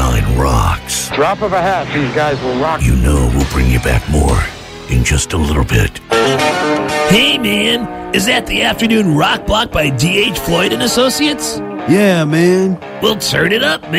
line rocks. Drop of a hat, these guys will rock. You know we'll bring you back more in just a little bit. Hey, man, is that the Afternoon Rock Block by D.H. Floyd and Associates? Yeah, man. Well, turn it up, man.